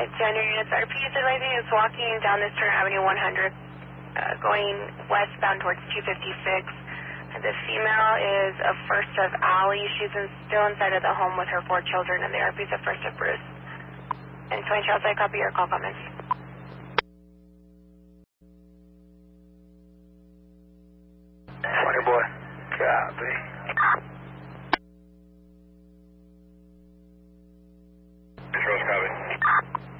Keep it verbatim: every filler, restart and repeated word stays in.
Gender units, R P is advising is walking down Eastern Avenue one hundred, uh, going westbound towards two fifty-six. The female is a First of Alley. She's in, still inside of the home with her four children, and the R P is a First of Bruce. And twenty Charles, I copy your call comments. twenty boy, copy.